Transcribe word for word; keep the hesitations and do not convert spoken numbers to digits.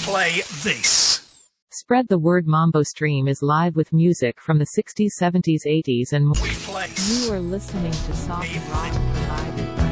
play this. Spread the Word Mambo Stream is live with music from the sixties, seventies, eighties and more. We play. You are listening to Soft Rock provided